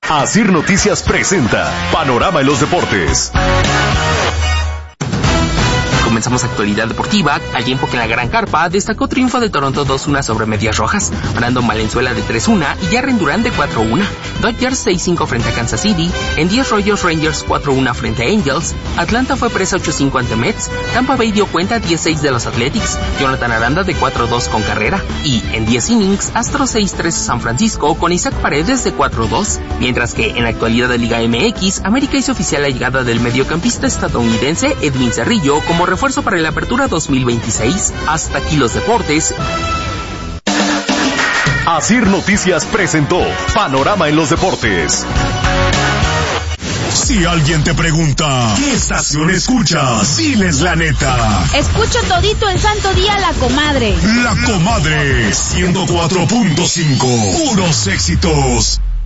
Asir Noticias presenta Panorama en los Deportes. Comenzamos actualidad deportiva, al tiempo que en la Gran Carpa destacó triunfo de Toronto 2-1 sobre Medias Rojas, Brandon Valenzuela de 3-1 y Jarren Durán de 4-1, Dodgers 6-5 frente a Kansas City, en 10 rollos Rangers 4-1 frente a Angels, Atlanta fue presa 8-5 ante Mets, Tampa Bay dio cuenta 10-6 de los Athletics, Jonathan Aranda de 4-2 con carrera, y en 10 innings, Astros 6-3 a San Francisco con Isaac Paredes de 4-2, mientras que en la actualidad de Liga MX, América hizo oficial la llegada del mediocampista estadounidense Edwin Cerrillo como refuerzo para la apertura 2026. Hasta aquí los deportes. Asir Noticias presentó Panorama en los Deportes. Si alguien te pregunta, ¿qué estación escuchas? Diles la neta. Escucho todito el santo día La Comadre. La Comadre, 104.5. Puros éxitos.